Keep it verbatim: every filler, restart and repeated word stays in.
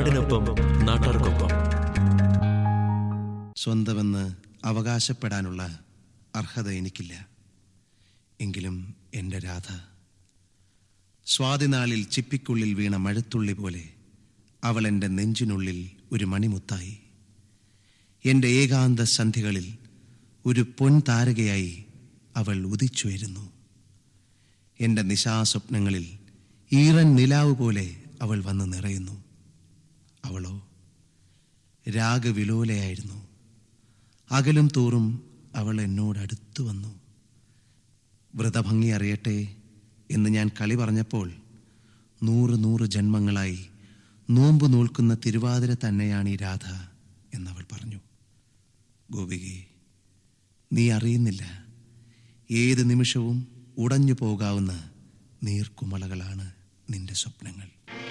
നാടിനൊപ്പം നാട്ടാർക്കൊപ്പം. സ്വന്തമെന്ന് അവകാശപ്പെടാനുള്ള അർഹത എനിക്കില്ല. എങ്കിലും എൻ്റെ രാധ സ്വാതിനാളിൽ ചിപ്പിക്കുള്ളിൽ വീണ മഴത്തുള്ളി പോലെ അവൾ എൻ്റെ നെഞ്ചിനുള്ളിൽ ഒരു മണിമുത്തായി. എൻ്റെ ഏകാന്ത സന്ധ്യകളിൽ ഒരു പൊൻതാരകയായി അവൾ ഉദിച്ചുയരുന്നു. എൻ്റെ നിശാസ്വപ്നങ്ങളിൽ ഈറൻ നിലാവ് പോലെ അവൾ വന്ന് നിറയുന്നു. അവളോ രാഗവിലോലയായിരുന്നു. അകലും തോറും അവൾ എന്നോടടുത്തു വന്നു. വ്രതഭംഗി അറിയട്ടെ എന്ന് ഞാൻ കളി പറഞ്ഞപ്പോൾ നൂറ് നൂറ് ജന്മങ്ങളായി നോമ്പ് നോൽക്കുന്ന തിരുവാതിര തന്നെയാണ് ഈ രാധ എന്നവൾ പറഞ്ഞു. ഗോപികേ, നീ അറിയുന്നില്ല, ഏത് നിമിഷവും ഉടഞ്ഞു പോകാവുന്ന നീർക്കുമളകളാണ് നിന്റെ സ്വപ്നങ്ങൾ.